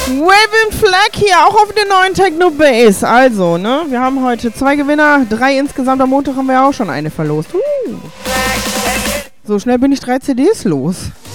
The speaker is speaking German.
Raven Flag hier, auch auf der neuen Techno Base. Also, ne, wir haben heute 2 Gewinner, 3 insgesamt. Am Montag haben wir auch schon eine verlost. So schnell bin ich 3 CDs los.